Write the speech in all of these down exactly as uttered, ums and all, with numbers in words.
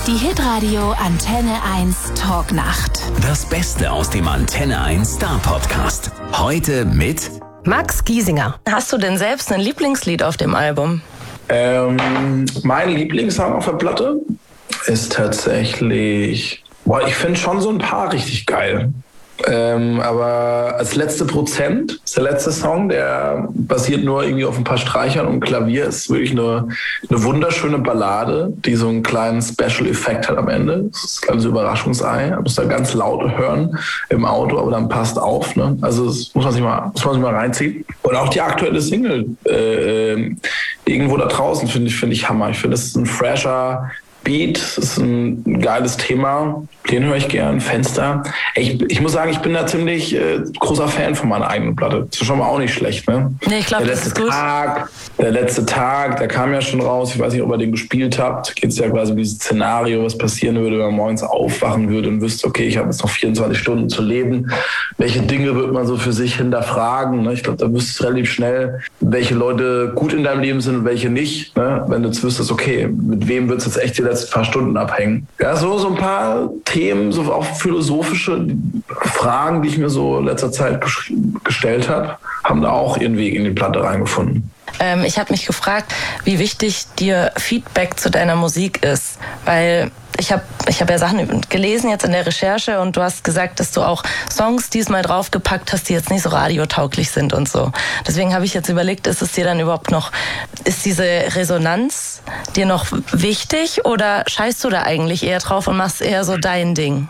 Die Hitradio Antenne eins Talknacht. Das Beste aus dem Antenne eins Star Podcast. Heute mit Max Giesinger. Hast du denn selbst ein Lieblingslied auf dem Album? Ähm, mein Lieblingssong auf der Platte ist tatsächlich, boah, ich finde schon so ein paar richtig geil. Ähm, aber als letzte Prozent ist der letzte Song, der basiert nur irgendwie auf ein paar Streichern und Klavier. Ist wirklich eine, eine wunderschöne Ballade, die so einen kleinen Special-Effekt hat am Ende. Das ist ein kleines Überraschungsei. Man muss da ganz laut hören im Auto, aber dann passt auf. Ne? Also das muss man sich mal, muss man sich mal reinziehen. Und auch die aktuelle Single äh, irgendwo da draußen finde ich, finde ich Hammer. Ich finde, das ist ein fresher Beat, das ist ein geiles Thema, den höre ich gern, Fenster. Ich, ich muss sagen, ich bin da ziemlich äh, großer Fan von meiner eigenen Platte. Das ist schon mal auch nicht schlecht, ne? Nee, ich glaube, das ist gut. Tag, der letzte Tag, der kam ja schon raus, ich weiß nicht, ob ihr den gespielt habt. Geht es ja quasi um dieses Szenario, was passieren würde, wenn man morgens aufwachen würde und wüsste, okay, ich habe jetzt noch vierundzwanzig Stunden zu leben. Welche Dinge wird man so für sich hinterfragen? Ne? Ich glaube, da wüsstest du relativ schnell, welche Leute gut in deinem Leben sind und welche nicht. Ne? Wenn du jetzt wüsstest, okay, mit wem wird es jetzt echt die letzten paar Stunden abhängen. Ja, so, so ein paar Themen, so auch philosophische Fragen, die ich mir so in letzter Zeit gesch- gestellt habe, haben da auch ihren Weg in die Platte reingefunden. Ähm, ich habe mich gefragt, wie wichtig dir Feedback zu deiner Musik ist, weil ich habe ich hab ja Sachen gelesen jetzt in der Recherche und du hast gesagt, dass du auch Songs diesmal draufgepackt hast, die jetzt nicht so radiotauglich sind und so. Deswegen habe ich jetzt überlegt, ist es dir dann überhaupt noch, ist diese Resonanz dir noch wichtig oder scheißt du da eigentlich eher drauf und machst eher so dein Ding?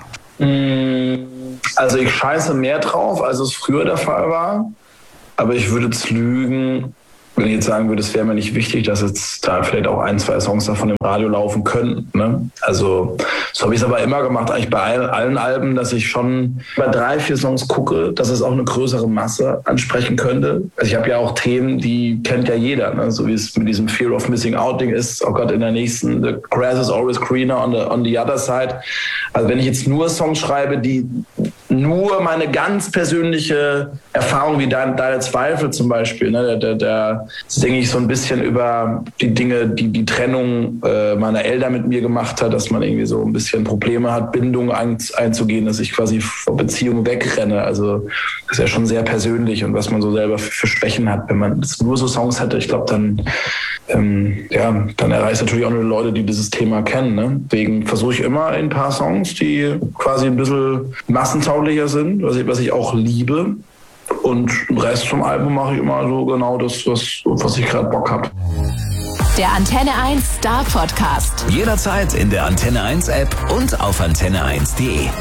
Also ich scheiße mehr drauf, als es früher der Fall war, aber ich würde jetzt lügen, wenn ich jetzt sagen würde, es wäre mir nicht wichtig, dass jetzt da vielleicht auch ein, zwei Songs davon im Radio laufen könnten. Ne? Also so habe ich es aber immer gemacht, eigentlich bei allen, allen Alben, dass ich schon bei drei, vier Songs gucke, dass es auch eine größere Masse ansprechen könnte. Also ich habe ja auch Themen, die kennt ja jeder, ne? So wie es mit diesem Fear of Missing Out Ding ist, auch gerade in der nächsten, The Grass is always greener on the, on the other side. Also wenn ich jetzt nur Songs schreibe, die nur meine ganz persönliche Erfahrung, wie deine, deine Zweifel zum Beispiel, ne, der, der, denke ich so ein bisschen über die Dinge, die die Trennung äh, meiner Eltern mit mir gemacht hat, dass man irgendwie so ein bisschen Probleme hat, Bindungen ein, einzugehen, dass ich quasi vor Beziehungen wegrenne. Also das ist ja schon sehr persönlich und was man so selber für, für Schwächen hat. Wenn man jetzt nur so Songs hätte, ich glaube, dann, ähm, ja, dann erreicht es natürlich auch nur Leute, die dieses Thema kennen. Ne? Deswegen versuche ich immer ein paar Songs, die quasi ein bisschen massentauglicher sind, was ich, was ich auch liebe. Und den Rest vom Album mache ich immer so genau das, was, was ich gerade Bock habe. Der Antenne eins Star Podcast. jederzeit in der Antenne eins App und auf antenne eins punkt de.